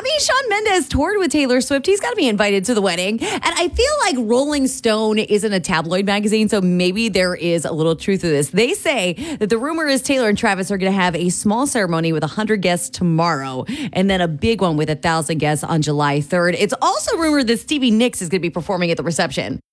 I mean, Shawn Mendes toured with Taylor Swift. He's got to be invited to the wedding. And I feel like Rolling Stone isn't a tabloid magazine, so maybe there is a little truth to this. They say that the rumor is Taylor and Travis are going to have a small ceremony with 100 guests tomorrow, and then a big one with 1,000 guests on July 3rd. It's also rumored that Stevie Nicks is going to be performing at the reception.